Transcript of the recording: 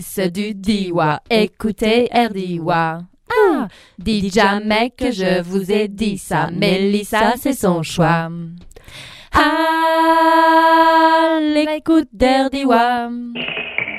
du Diwa, écoutez RDIWA. Ah, dites jamais que je vous ai dit ça, Mélissa, c'est son choix. À l'écoute d'RDIWA.